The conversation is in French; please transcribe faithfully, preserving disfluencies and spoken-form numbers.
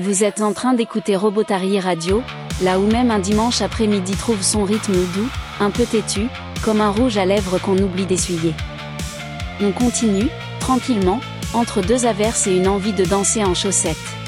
Vous êtes en train d'écouter Robotari Radio, là où même un dimanche après-midi trouve son rythme doux, un peu têtu, comme un rouge à lèvres qu'on oublie d'essuyer. On continue, tranquillement, entre deux averses et une envie de danser en chaussettes.